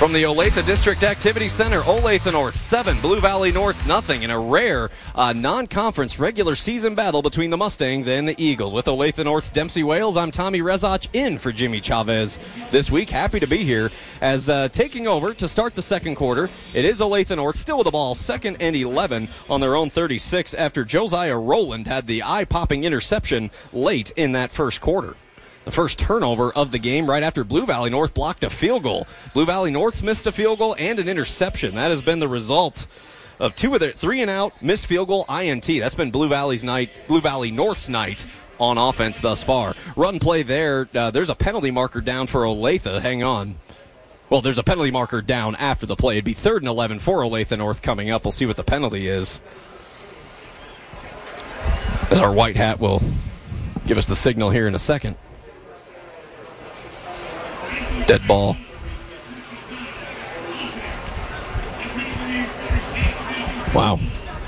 From the Olathe District Activity Center, Olathe North 7, Blue Valley North nothing in a rare non-conference regular season battle between the Mustangs and the Eagles. With Olathe North's Dempsey Wales, I'm Tommy Rezach in for Jimmy Chavez this week. Happy to be here as taking over to start the second quarter. It is Olathe North still with the ball, 2nd and 11 on their own 36 after Josiah Rowland had the eye-popping interception late in that first quarter. The first turnover of the game right after Blue Valley North blocked a field goal. Blue Valley North's missed a field goal and an interception. That has been the result of two of their 3 and out, missed field goal, INT. That's been Blue Valley North's night on offense thus far. Run play there. There's a penalty marker down for Olathe. Hang on. Well, there's a penalty marker down after the play. It'd be 3rd and 11 for Olathe North coming up. We'll see what the penalty is, as our white hat will give us the signal here in a second. Dead ball. Wow.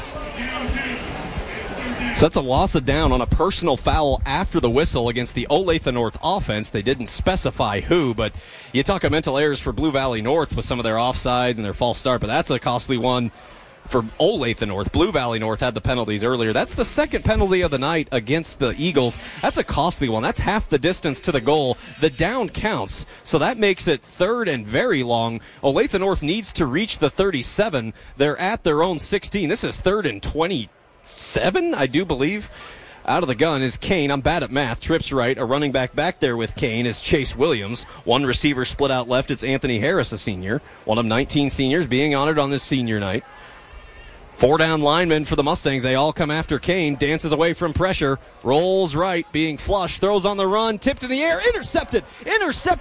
So that's a loss of down on a personal foul after the whistle against the Olathe North offense. They didn't specify who, but you talk of mental errors for Blue Valley North with some of their offsides and their false start, but that's a costly one for Olathe North. Blue Valley North had the penalties earlier. That's the second penalty of the night against the Eagles. That's a costly one. That's half the distance to the goal. The down counts, so that makes it 3rd and very long. Olathe North needs to reach the 37. They're at their own 16. This is 3rd and 27, I do believe. Out of the gun is Kane. I'm bad at math. Trips right. A running back there with Kane is Chase Williams. One receiver split out left. It's Anthony Harris, a senior. One of 19 seniors being honored on this senior night. 4 down linemen for the Mustangs. They all come after Kane. Dances away from pressure. Rolls right, being flushed. Throws on the run. Tipped in the air. Intercepted